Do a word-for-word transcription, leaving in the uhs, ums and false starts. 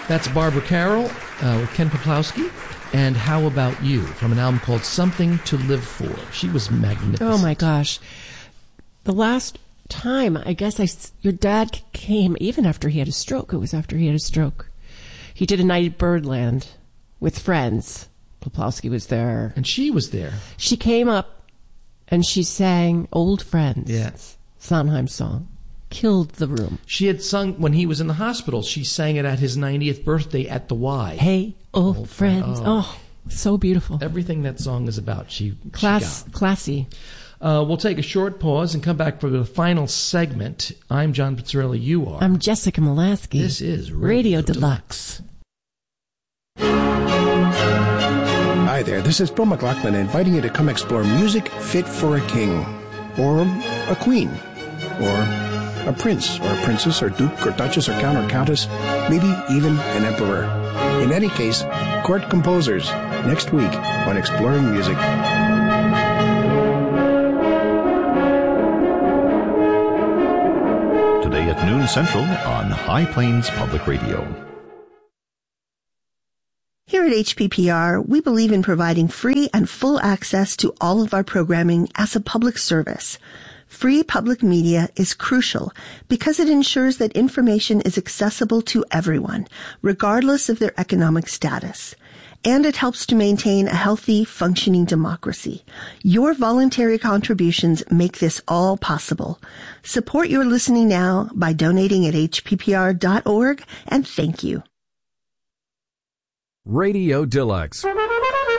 That's Barbara Carroll uh, with Ken Peplowski. And How About You, from an album called Something to Live For. She was magnificent. Oh, my gosh. The last time, I guess, I, your dad came, even after he had a stroke. It was after he had a stroke. He did a night at Birdland with friends. Peplowski was there. And she was there. She came up and she sang Old Friends. Yes. Sondheim song. Killed the room. She had sung, when he was in the hospital, she sang it at his ninetieth birthday at the Y. Hey, old, old friends. Friend. Oh. oh, so beautiful. Everything that song is about, she, Class, she got. Classy. Uh, we'll take a short pause and come back for the final segment. I'm John Pizzarelli. You are. I'm Jessica Molaski. This is Radio, Radio Deluxe. Deluxe. Hi there, this is Bill McLaughlin inviting you to come explore music fit for a king, or a queen, or a prince, or a princess, or duke, or duchess, or count, or countess, maybe even an emperor. In any case, court composers, next week on Exploring Music. Today at noon Central on High Plains Public Radio. Here at H P P R, we believe in providing free and full access to all of our programming as a public service. Free public media is crucial because it ensures that information is accessible to everyone, regardless of their economic status. And it helps to maintain a healthy, functioning democracy. Your voluntary contributions make this all possible. Support your listening now by donating at h p p r dot org, and thank you. Radio Deluxe.